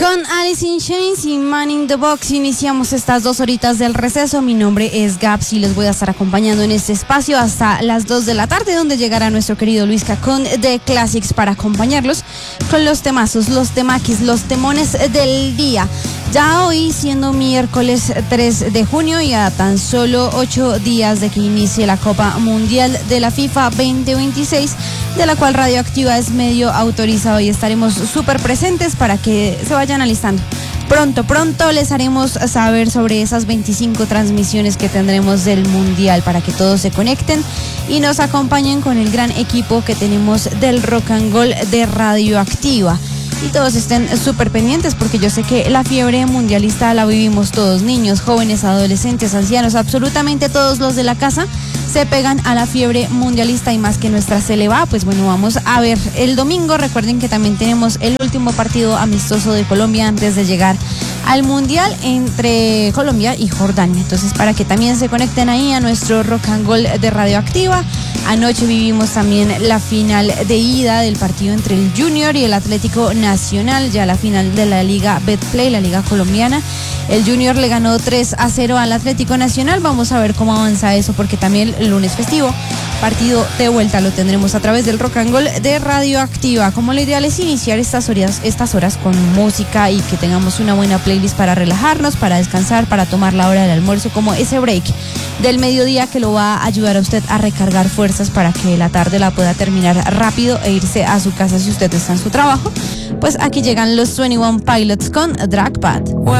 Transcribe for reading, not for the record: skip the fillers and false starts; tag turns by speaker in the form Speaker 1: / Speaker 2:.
Speaker 1: Con Alice in Chains y Man in the Box iniciamos estas 2 horitas del receso. Mi nombre es Gaps y les voy a estar acompañando en este espacio hasta las 2 de la tarde, donde llegará nuestro querido Luisca con The Classics para acompañarlos con los temazos, los temaquis, los temones del día. Ya hoy, siendo miércoles 3 de junio y a tan solo 8 días de que inicie la Copa Mundial de la FIFA 2026, de la cual Radioactiva es medio autorizado, y estaremos súper presentes para que se vayan alistando. Pronto les haremos saber sobre esas 25 transmisiones que tendremos del Mundial, para que todos se conecten y nos acompañen con el gran equipo que tenemos del Rock and Roll de Radioactiva. Y todos estén súper pendientes, porque yo sé que la fiebre mundialista la vivimos todos, niños, jóvenes, adolescentes, ancianos, absolutamente todos los de la casa se pegan a la fiebre mundialista, y más que nuestra se le va, pues bueno, vamos a ver el domingo. Recuerden que también tenemos el último partido amistoso de Colombia antes de llegar al Mundial, entre Colombia y Jordania. Entonces, para que también se conecten ahí a nuestro Rock and Roll de Radioactiva. Anoche vivimos también la final de ida del partido entre el Junior y el Atlético Nacional, ya la final de la Liga Betplay, la Liga Colombiana. El Junior le ganó 3-0 al Atlético Nacional. Vamos a ver cómo avanza eso, porque también el lunes festivo, partido de vuelta, lo tendremos a través del Rock and Roll de Radioactiva. Como lo ideal es iniciar estas horas con música, y que tengamos una buena playlist para relajarnos, para descansar, para tomar la hora del almuerzo, como ese break del mediodía que lo va a ayudar a usted a recargar fuerzas para que la tarde la pueda terminar rápido e irse a su casa si usted está en su trabajo. Pues aquí llegan los 21 Pilots con Drag Pad.